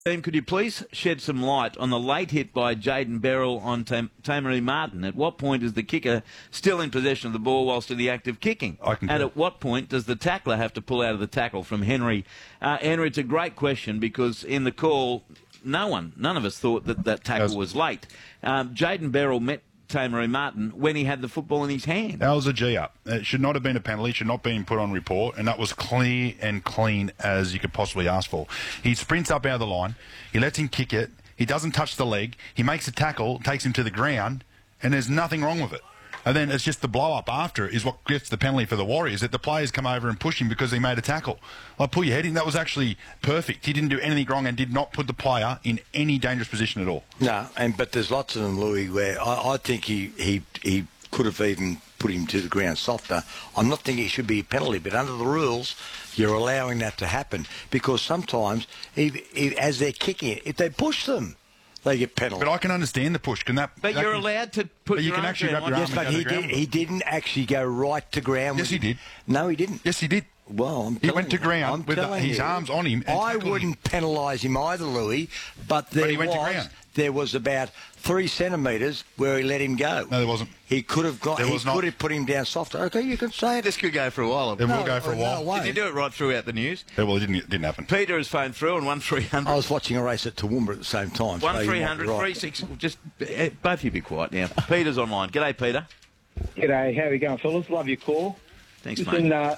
Team, could you please shed some light on the late hit by Jaden Beryl on Tamari Martin? At what point is the kicker still in possession of the ball whilst in the act of kicking? And at what point does the tackler have to pull out of the tackle from Henry? Henry, it's a great question because in the call, none of us thought that tackle was late. Jaden Beryl met Tamari Martin when he had the football in his hand. That was a G-up. It should not have been a penalty, should not have been put on report, and that was clear and clean as you could possibly ask for. He sprints up out of the line, he lets him kick it, he doesn't touch the leg, he makes a tackle, takes him to the ground, and there's nothing wrong with it. And then it's just the blow-up after is what gets the penalty for the Warriors, that the players come over and push him because he made a tackle. Like, pull your head in. That was actually perfect. He didn't do anything wrong and did not put the player in any dangerous position at all. No, but there's lots of them, Louis, where I think he could have even put him to the ground softer. I'm not thinking it should be a penalty, but under the rules, you're allowing that to happen because sometimes, as they're kicking it, if they push them, they get penalised. But I can understand the push. But you're allowed to put your arm down. Yes, but he didn't actually go right to ground. Yes, he did. No, he didn't. Yes, he did. Well, he went to ground with his arms on him. I wouldn't penalise him either, Louis, but there was about 3 centimetres where he let him go. No, there wasn't. He could have got. He could have put him down softer. Okay, you can say it. This could go for a while. It will go for a while. No, did you do it right throughout the news? Yeah, well, it didn't happen. Peter has phoned through on 1300. I was watching a race at Toowoomba at the same time. 1300 36. Just both of you be quiet now. Peter's online. G'day, Peter. G'day. How are you going, fellas? Love your call. Thanks, Listen, mate.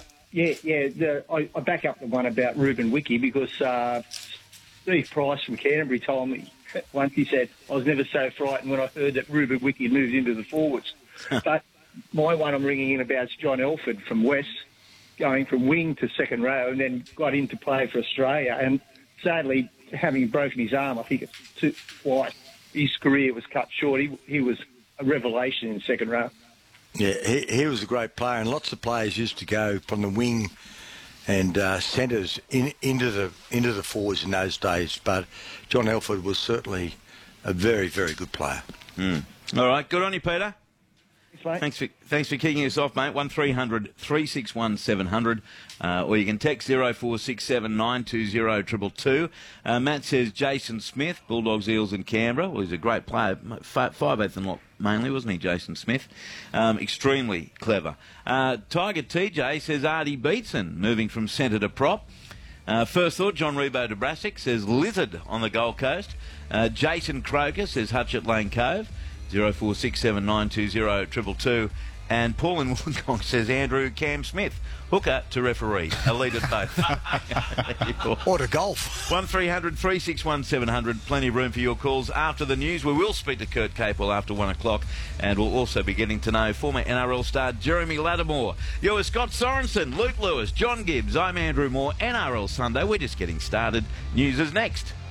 I back up the one about Ruben Wiki because Steve Price from Canterbury told me once, he said, I was never so frightened when I heard that Ruben Wiki moved into the forwards. But my one I'm ringing in about is John Elford from West, going from wing to second row and then got into play for Australia. And sadly, having broken his arm, I think it's twice, his career was cut short. He was a revelation in second row. Yeah, he was a great player, and lots of players used to go from the wing and centres into the forwards in those days. But John Elford was certainly a very, very good player. All right, good on you, Peter. Thanks, mate. Thanks for kicking us off, mate. 1300 361 700, or you can text 0467 920 222. Matt says Jason Smith, Bulldogs, Eels in Canberra. Well, he's a great player. 5'8" and lot mainly, wasn't he, Jason Smith? Extremely clever. Tiger TJ says Artie Beetson, moving from centre to prop. First thought, John Rebo de Brassic says Lizard on the Gold Coast. Jason Croker says Hutch at Lane Cove. 0467 920 222. And Paul in Wollongong says Andrew Cam Smith, hooker to referee. A lead at both. Or to golf. 1300 361 700. Plenty of room for your calls after the news. We will speak to Kurt Capel after 1 o'clock, and we'll also be getting to know former NRL star Jeremy Lattimore. You're with Scott Sorensen, Luke Lewis, John Gibbs. I'm Andrew Moore. NRL Sunday. We're just getting started. News is next.